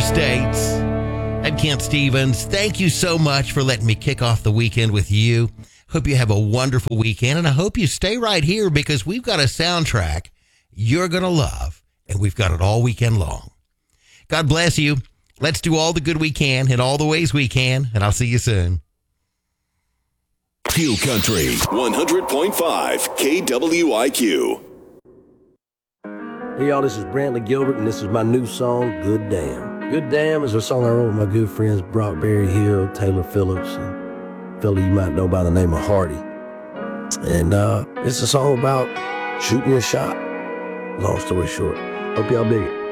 States. And Kent Stevens, thank you so much for letting me kick off the weekend with you. Hope you have a wonderful weekend, and I hope you stay right here because we've got a soundtrack you're going to love, and we've got it all weekend long. God bless you. Let's do all the good we can in all the ways we can, and I'll see you soon. Fuel Country 100.5 KWIQ. Hey y'all, this is Brantley Gilbert, and this is my new song, Good Damn. Good Damn is a song I wrote with my good friends Brock Berry Hill, Taylor Phillips, and a fella you might know by the name of Hardy. And it's a song about shooting your shot. Long story short. Hope y'all dig it.